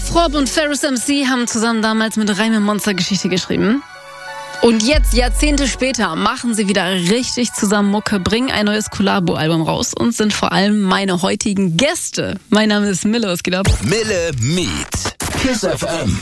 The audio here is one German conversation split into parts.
Afrob und Ferris MC haben zusammen damals mit Reime Monster Geschichte geschrieben. Und jetzt, Jahrzehnte später, machen sie wieder richtig zusammen Mucke, bringen ein neues Collabo-Album raus und sind vor allem meine heutigen Gäste. Mein Name ist Mille, was geht ab? Mille Meet. KISS FM.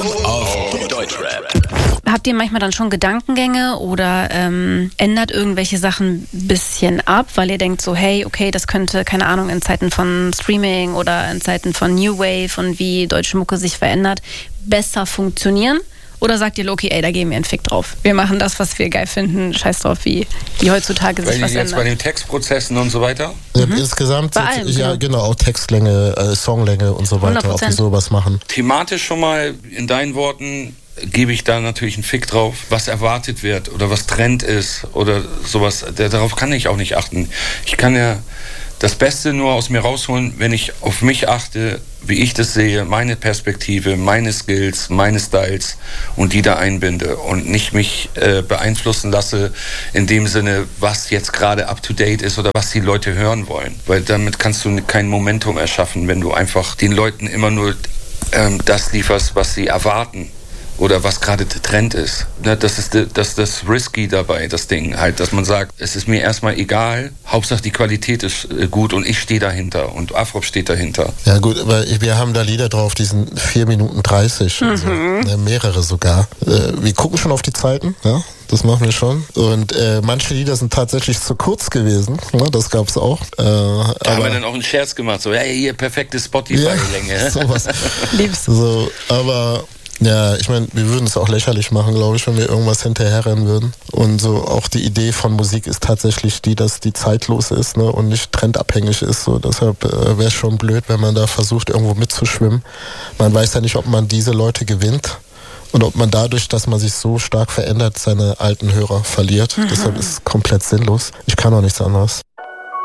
Auf Deutschrap. Habt ihr manchmal dann schon Gedankengänge oder ändert irgendwelche Sachen ein bisschen ab, weil ihr denkt so, hey, okay, das könnte, keine Ahnung, in Zeiten von Streaming oder in Zeiten von New Wave und wie deutsche Mucke sich verändert, besser funktionieren? Oder sagt ihr, okay, ey, da geben wir einen Fick drauf. Wir machen das, was wir geil finden, scheiß drauf, wie heutzutage sich was ändert. Jetzt bei den Textprozessen und so weiter? Insgesamt, bei allem, ja genau, auch Textlänge, Songlänge und so weiter, 100%. ob wir sowas machen. Thematisch schon mal in deinen Worten gebe ich da natürlich einen Fick drauf, was erwartet wird oder was Trend ist oder sowas. Darauf kann ich auch nicht achten. Ich kann ja das Beste nur aus mir rausholen, wenn ich auf mich achte, wie ich das sehe, meine Perspektive, meine Skills, meine Styles und die da einbinde und nicht mich beeinflussen lasse in dem Sinne, was jetzt gerade up-to-date ist oder was die Leute hören wollen. Weil damit kannst du kein Momentum erschaffen, wenn du einfach den Leuten immer nur das lieferst, was sie erwarten. Oder was gerade der Trend ist. Das ist das Risky dabei, das Ding halt, dass man sagt, es ist mir erstmal egal, Hauptsache die Qualität ist gut und ich stehe dahinter und Afrob steht dahinter. Ja gut, aber wir haben da Lieder drauf, die sind 4 Minuten 30, also, mehrere sogar. Wir gucken schon auf die Zeiten, ja, das machen wir schon. Und manche Lieder sind tatsächlich zu kurz gewesen, ne? Das gab's auch. Da haben wir dann auch einen Scherz gemacht, so, hey, hier perfekte Spotify-Länge. Ja, sowas. Liebst. So, aber ja, ich meine, wir würden es auch lächerlich machen, glaube ich, wenn wir irgendwas hinterherrennen würden. Und so auch die Idee von Musik ist tatsächlich die, dass die zeitlos ist, ne, und nicht trendabhängig ist. So, deshalb wäre es schon blöd, wenn man da versucht, irgendwo mitzuschwimmen. Man weiß ja nicht, ob man diese Leute gewinnt und ob man dadurch, dass man sich so stark verändert, seine alten Hörer verliert. Deshalb ist es komplett sinnlos. Ich kann auch nichts anderes.